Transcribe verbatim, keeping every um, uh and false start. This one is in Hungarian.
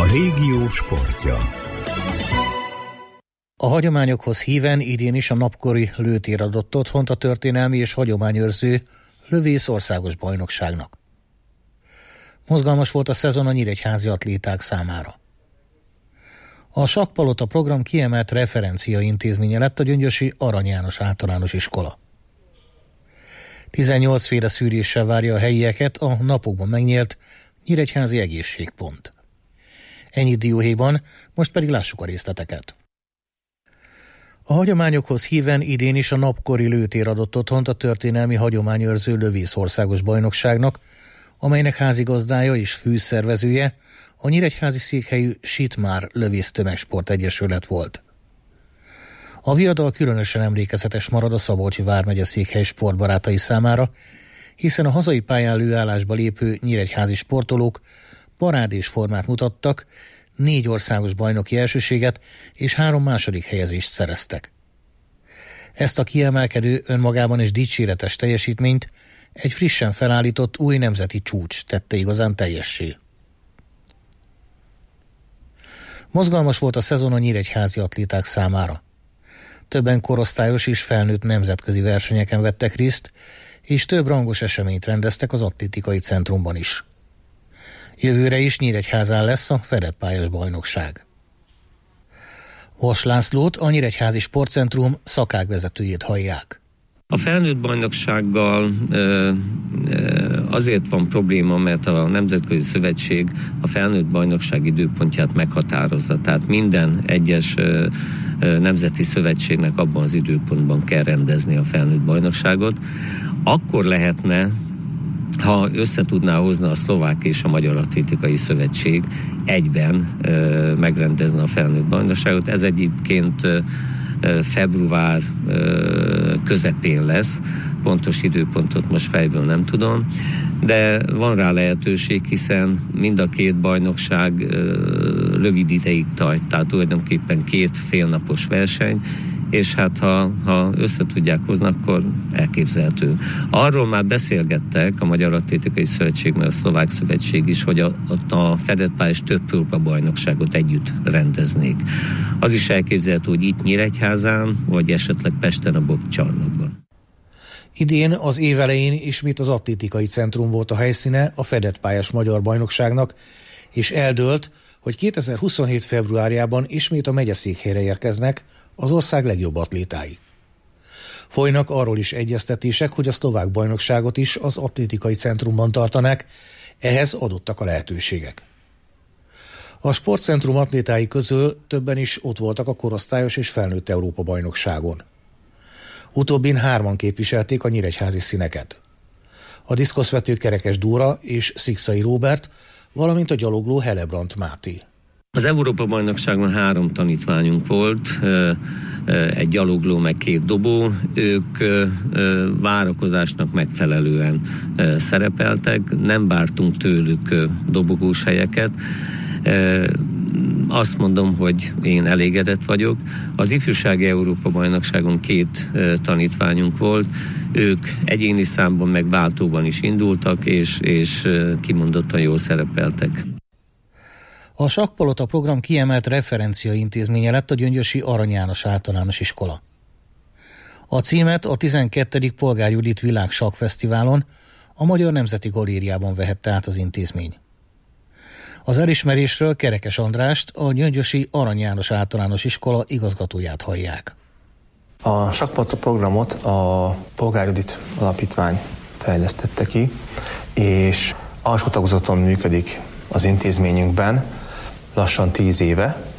A régió sportja. A hagyományokhoz híven idén is a napkori lőtér adott otthont a történelmi és hagyományőrző lövész országos bajnokságnak. Mozgalmas volt a szezon a nyíregyházi atléták számára. A Sakkpalota program kiemelt referencia intézménye lett a gyöngyösi Arany János Általános Iskola. tizennyolc féle szűréssel várja a helyieket a napokban megnyílt nyíregyházi egészségpont. Ennyi dióhéjban, most pedig lássuk a részleteket. A hagyományokhoz híven idén is a napkori lőtér adott otthont a történelmi hagyományőrző lövész országos bajnokságnak, amelynek házigazdája és főszervezője a nyíregyházi székhelyű Sitmár Lövész Tömegsport Egyesület volt. A viadal különösen emlékezetes marad a Szabolcsi vármegye székhely sportbarátai számára, hiszen a hazai pályán lőállásba lépő nyíregyházi sportolók parádés formát mutattak, négy országos bajnoki elsőséget és három második helyezést szereztek. Ezt a kiemelkedő, önmagában is dicséretes teljesítményt egy frissen felállított új nemzeti csúcs tette igazán teljessé. Mozgalmas volt a szezon a nyíregyházi atléták számára. Többen korosztályos és felnőtt nemzetközi versenyeken vettek részt, és több rangos eseményt rendeztek az atlétikai centrumban is. Jövőre is Nyíregyházán lesz a fedett pályás bajnokság. Vas Lászlót, a Nyíregyházi Sportcentrum szakágvezetőjét hallják. A felnőtt bajnoksággal ö, ö, azért van probléma, mert a Nemzetközi Szövetség a felnőtt bajnokság időpontját meghatározza. Tehát minden egyes ö, ö, nemzeti szövetségnek abban az időpontban kell rendezni a felnőtt bajnokságot. Akkor lehetne, ha összetudná hozni a szlovák és a Magyar Atlétikai Szövetség egyben ö, megrendezni a felnőtt bajnokságot. Ez egyébként ö, február közepén lesz, pontos időpontot most fejből nem tudom, de van rá lehetőség, hiszen mind a két bajnokság rövid ideig tart, tehát tulajdonképpen két félnapos verseny, és hát ha, ha össze tudják hozni, akkor elképzelhető. Arról már beszélgettek a Magyar Atlétikai Szövetség, meg a Szlovák Szövetség is, hogy a, a fedett pályás több próbabajnokságot együtt rendeznék. Az is elképzelhető, hogy itt Nyíregyházán, vagy esetleg Pesten a bobcsarnokban. Idén az év elején ismét az atlétikai centrum volt a helyszíne a fedett pályás magyar bajnokságnak, és eldőlt, hogy kétezer-huszonhét februárjában ismét a megyeszékhelyre érkeznek az ország legjobb atlétái. Folynak arról is egyeztetések, hogy a szlovák bajnokságot is az atlétikai centrumban tartanák, ehhez adottak a lehetőségek. A sportcentrum atlétái közül többen is ott voltak a korosztályos és felnőtt Európa bajnokságon. Utóbbin hárman képviselték a nyíregyházi színeket. A diszkoszvető Kerekes Dóra és Szikszai Róbert, valamint a gyalogló Helebrant Máté. Az Európa-bajnokságon három tanítványunk volt, egy gyalogló, meg két dobó. Ők várakozásnak megfelelően szerepeltek, nem vártunk tőlük dobogós helyeket. Azt mondom, hogy én elégedett vagyok. Az ifjúsági Európa-bajnokságon két tanítványunk volt, ők egyéni számban meg váltóban is indultak, és, és kimondottan jól szerepeltek. A Sakkpalota program kiemelt referencia intézménye lett a gyöngyösi Arany János Általános Iskola. A címet a tizenkettedik Polgár Judit Világ Sakkfesztiválon a Magyar Nemzeti Galériában vehette át az intézmény. Az elismerésről Kerekes Andrást, a gyöngyösi Arany János Általános Iskola igazgatóját hallják. A Sakkpalota programot a Polgár Judit Alapítvány fejlesztette ki, és alsó tagozaton működik az intézményünkben lassan tíz éve,